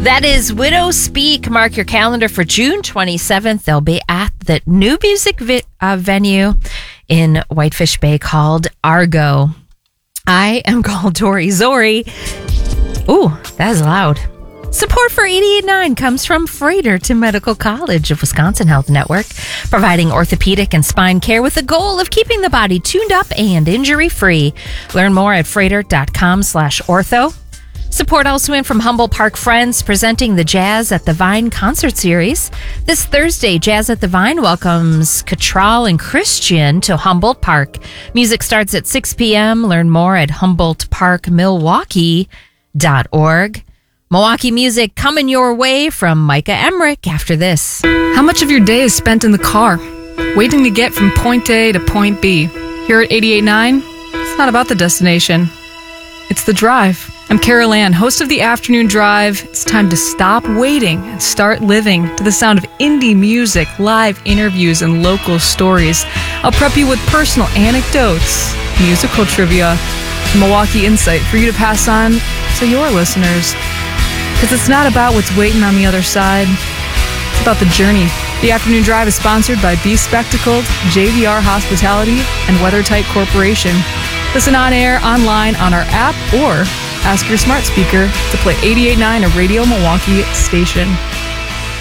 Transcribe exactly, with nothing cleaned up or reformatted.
That is Widow Speak. Mark your calendar for June twenty-seventh. They'll be at the new music vi- uh, venue in Whitefish Bay called Argo. I am called Tori Zori. Ooh, that is loud. Support for eighty-eight point nine comes from Fredericton Medical College of Wisconsin Health Network, providing orthopedic and spine care with the goal of keeping the body tuned up and injury-free. Learn more at freighter.com slash ortho. Support also in from Humboldt Park Friends, presenting the Jazz at the Vine concert series. This Thursday, Jazz at the Vine welcomes Cattrall and Christian to Humboldt Park. Music starts at six p.m. Learn more at humboldt park milwaukee dot org. Milwaukee music coming your way from Micah Emmerich after this. How much of your day is spent in the car, waiting to get from point A to point B? Here at eighty-eight point nine, it's not about the destination. It's the drive. I'm Carol Ann, host of the Afternoon Drive. It's time to stop waiting and start living to the sound of indie music, live interviews, and local stories. I'll prep you with personal anecdotes, musical trivia, Milwaukee insight for you to pass on to your listeners. Because it's not about what's waiting on the other side. It's about the journey. The Afternoon Drive is sponsored by Be Spectacled, J V R Hospitality, and WeatherTight Corporation. Listen on air, online, on our app, or ask your smart speaker to play eighty-eight point nine, a Radio Milwaukee station.